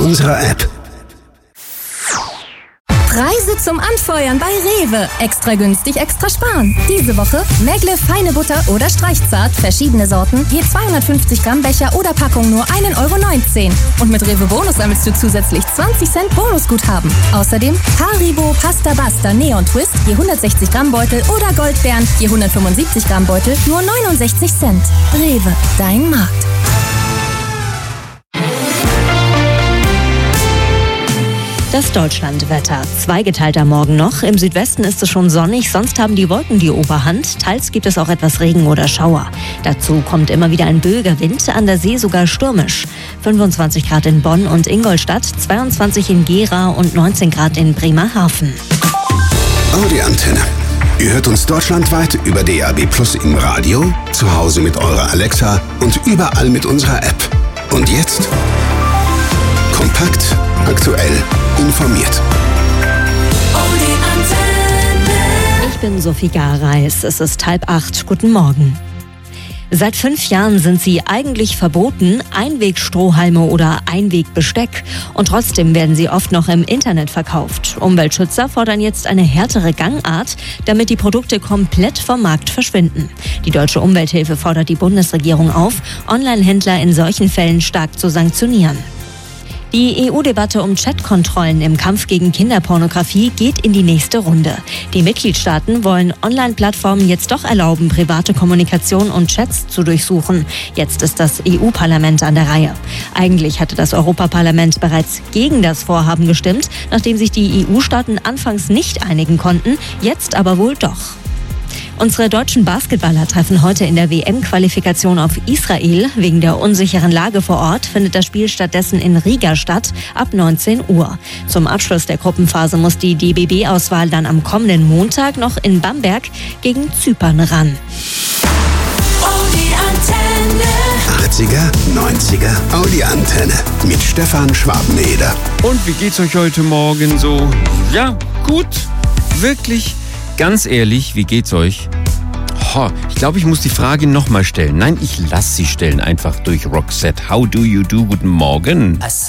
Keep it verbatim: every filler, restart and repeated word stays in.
unserer App. Preise zum Anfeuern bei Rewe. Extra günstig, extra sparen. Diese Woche Mägle, feine Butter oder Streichzart, verschiedene Sorten, je zweihundertfünfzig Gramm Becher oder Packung nur ein Euro neunzehn. Und mit Rewe Bonus sammelst du zusätzlich zwanzig Cent Bonusguthaben. Außerdem Haribo, Pasta Basta, Neon Twist, je hundertsechzig Gramm Beutel oder Goldbeeren, je hundertfünfundsiebzig Gramm Beutel, nur neunundsechzig Cent. Rewe, dein Markt. Das Deutschlandwetter. Zweigeteilt am Morgen noch. Im Südwesten ist es schon sonnig, sonst haben die Wolken die Oberhand. Teils gibt es auch etwas Regen oder Schauer. Dazu kommt immer wieder ein böiger Wind, an der See sogar stürmisch. fünfundzwanzig Grad in Bonn und Ingolstadt, zweiundzwanzig in Gera und neunzehn Grad in Bremerhaven. Audi Antenne. Ihr hört uns deutschlandweit über D A B Plus im Radio, zu Hause mit eurer Alexa und überall mit unserer App. Und jetzt kompakt, aktuell, informiert. Ich bin Sophie Gareis. Es ist halb acht. Guten Morgen. Seit fünf Jahren sind sie eigentlich verboten, Einwegstrohhalme oder Einwegbesteck. Und trotzdem werden sie oft noch im Internet verkauft. Umweltschützer fordern jetzt eine härtere Gangart, damit die Produkte komplett vom Markt verschwinden. Die Deutsche Umwelthilfe fordert die Bundesregierung auf, Online-Händler in solchen Fällen stark zu sanktionieren. Die E U-Debatte um Chatkontrollen im Kampf gegen Kinderpornografie geht in die nächste Runde. Die Mitgliedstaaten wollen Online-Plattformen jetzt doch erlauben, private Kommunikation und Chats zu durchsuchen. Jetzt ist das E U-Parlament an der Reihe. Eigentlich hatte das Europaparlament bereits gegen das Vorhaben gestimmt, nachdem sich die E U-Staaten anfangs nicht einigen konnten, jetzt aber wohl doch. Unsere deutschen Basketballer treffen heute in der W M-Qualifikation auf Israel. Wegen der unsicheren Lage vor Ort findet das Spiel stattdessen in Riga statt, ab neunzehn Uhr. Zum Abschluss der Gruppenphase muss die D B B-Auswahl dann am kommenden Montag noch in Bamberg gegen Zypern ran. Audi Antenne. achtziger, neunziger, Audi Antenne mit Stefan Schwabeneder. Und wie geht's euch heute Morgen so? Ja, gut, wirklich. Ganz ehrlich, wie geht's euch? Oh, ich glaube, ich muss die Frage nochmal stellen. Nein, ich lasse sie stellen, einfach durch Roxette. How do you do? Guten Morgen.